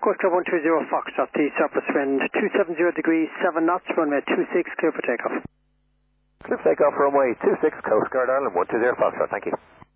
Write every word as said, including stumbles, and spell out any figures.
Coast Guard one two zero Foxtrot, the surface wind two seven zero degrees, seven knots, runway two six, clear for takeoff. Clear for takeoff, runway two six, Coast Guard Ireland one two zero Foxtrot, thank you.